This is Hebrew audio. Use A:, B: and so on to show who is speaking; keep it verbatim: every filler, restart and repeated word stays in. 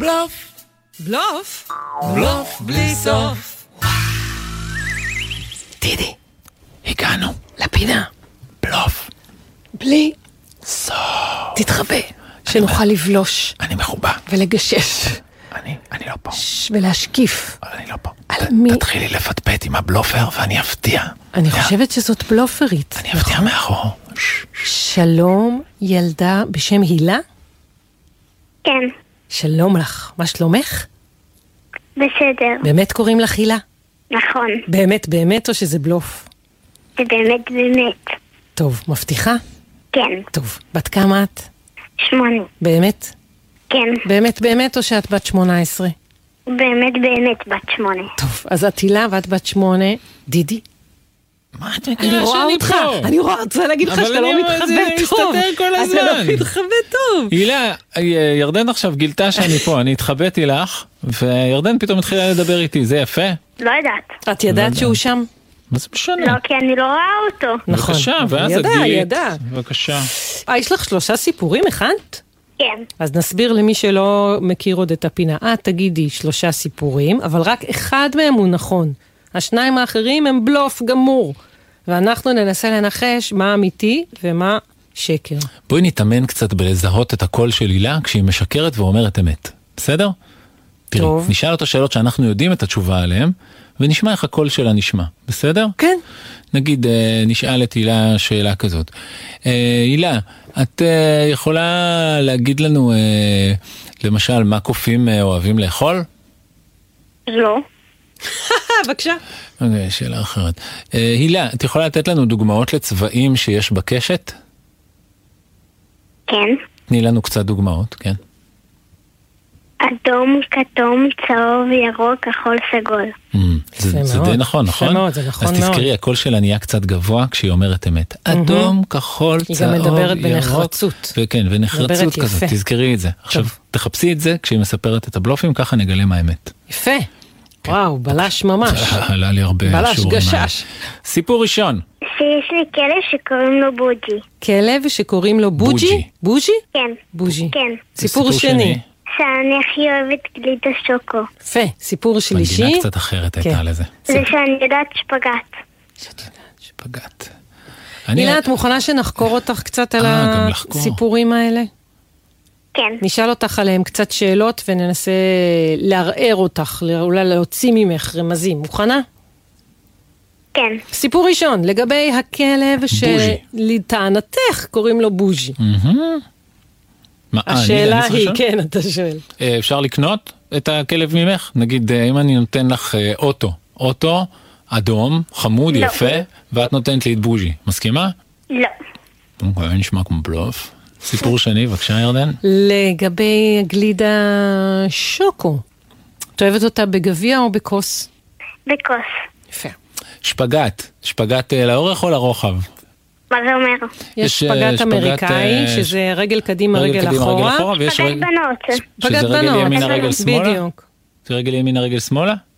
A: בלוף.
B: בלוף?
A: בלוף בלי סוף. דידי, הגענו לפינה. בלוף.
B: בלי
A: סוף.
B: תתחבא, שנוכל לבלוש.
A: אני מחובה.
B: ולגשש.
A: אני, אני לא פה.
B: ולהשקיף.
A: אני לא פה.
B: על מי?
A: תתחילי לפטפט עם הבלופר ואני אפתיע.
B: אני חושבת שזאת בלופרית.
A: אני אפתיע מאחור.
B: שלום, ילדה בשם הילה?
C: כן,
B: שלום לך, מה שלומך?
C: בסדר,
B: באמת קוראים לך הילה?
C: נכון,
B: באמת באמת או שזה בלוף?
C: זה באמת באמת.
B: טוב, מבטיחה?
C: כן,
B: טוב, בת כמה את?
C: שמונה.
B: באמת?
C: כן,
B: באמת באמת או שאת בת שמונה עשרה?
C: באמת באמת בת שמונה.
B: טוב, אז את הילה ואת בת שמונה. דידי?
A: מה את
B: אני
A: מכירה
B: רואה
A: שאני
B: אותך,
A: פה?
B: אני רואה, רוצה להגיד לך
A: אבל
B: שאתה
A: אני
B: לא
A: אומר, זה
B: מתחבא טוב.
A: מסתתר כל
B: אתה
A: הזמן.
B: לא מתחבא טוב.
A: הילה, ירדן עכשיו גילתה שאני פה, אני התחבאתי לך, וירדן פתאום התחילה לדבר איתי, זה יפה?
C: לא יודעת.
B: את ידעת שהוא שם?
A: מה זה משנה?
C: לא, כי אני לא רואה אותו.
B: נכון.
A: בבקשה, ואז את
B: ידע,
A: גילית.
B: ידע.
A: בבקשה.
B: אה, יש לך שלושה סיפורים, הכנת?
C: כן,
B: אז נסביר למי שלא מכיר עוד את הפינה. את תגידי שלושה סיפורים, אבל רק אחד מהם הוא נכון. השניים האחרים הם בלוף גמור. ואנחנו ננסה לנחש מה אמיתי ומה שקר.
A: בואי נתאמן קצת בלזהות את הקול של הילה כשהיא משקרת ואומרת אמת. בסדר? תראי,
B: טוב.
A: נשאל אותה שאלות שאנחנו יודעים את התשובה עליהן, ונשמע איך הקול שלה נשמע. בסדר?
B: כן.
A: נגיד, אה, נשאל את הילה שאלה כזאת. אה, הילה, את אה, יכולה להגיד לנו, אה, למשל, מה קופים אה, אוהבים לאכול?
C: לא.
B: בבקשה.
A: אוקיי, שאלה אחרת. אה, הילה, את יכולה לתת לנו דוגמאות לצבעים שיש בקשת?
C: כן,
A: תני לנו קצת דוגמאות, כן.
C: אדום, כתום, צהוב, ירוק, כחול, סגול.
A: Mm, זה, זה
B: מאוד.
A: די נכון,
B: יפה
A: נכון?
B: מאוד, זה נכון
A: אז תזכרי,
B: מאוד.
A: הקול שלה נהיה קצת גבוה כשהיא אומרת אמת. אדום, כחול,
B: היא
A: צהוב,
B: גם מדברת
A: ירוק.
B: בנחרצות.
A: וכן, ונחרצות
B: מדברת
A: כזאת,
B: יפה.
A: תזכרי את זה. עכשיו, תחפשי את זה כשהיא מספרת את הבלופים, ככה נגלה מה האמת.
B: יפה. וואו, בלש ממש.
A: עלה לי הרבה
B: בלש,
A: שיעורים האלה.
B: גשש.
A: סיפור ראשון.
C: שיש לי כלב שקוראים לו בוג'י.
B: כלב שקוראים לו בוג'י?
A: בוג'י.
B: בוג'י?
C: כן.
B: בוג'י.
C: כן.
B: סיפור שני.
C: שאני הכי אוהבת גלידת שוקו.
B: יפה. סיפור שלישי.
A: מנגינה קצת אחרת הייתה
B: כן.
A: לזה.
C: זה שאני יודעת שפגעת.
A: שפגעת. אני-
B: הילה, את מוכנה שנחקור אותך קצת על
A: אה, גם לחקור.
B: הסיפורים האלה?
C: כן.
B: נשאל אותך עליהם קצת שאלות וננסה לערער אותך, אולי להוציא ממך רמזים. מוכנה?
C: כן.
B: סיפור ראשון, לגבי הכלב
A: בוז'י.
B: שלטענתך קוראים לו בוז'י.
A: מהמם. מה, אה, אני-
B: השאלה
A: אני צריך
B: היא,
A: לשאול?
B: כן, אתה שואל.
A: אה, אפשר לקנות את הכלב ממך? נגיד, אה, אם אני נותן לך אה, אוטו, אוטו, אדום, חמוד,
C: לא.
A: יפה, ואת נותנת לי את בוז'י. מסכימה?
C: לא.
A: אוקיי, נשמע כמו בלוף. סיפור שני, בבקשה ירדן.
B: לגבי גלידה שוקו, את אוהבת אותה בגביע או בכוס?
C: בכוס.
B: יפה.
A: שפגט, שפגט אה, לאורך או לרוחב?
C: מה זה אומר?
B: יש
A: יש, אה,
B: שפגט
A: שפגט,
B: אמריקאי,
A: אה,
B: שזה רגל קדימה, רגל
A: קדימה,
B: אחורה.
A: רגל אחורה, ויש
C: פגעת
A: רגל,
C: בנות.
A: שזה
B: שפגט
A: רגל
B: בנות.
A: ימינה, רגל שמאלה?
B: בדיוק.
A: זה רגל ימינה, רגל שמאלה?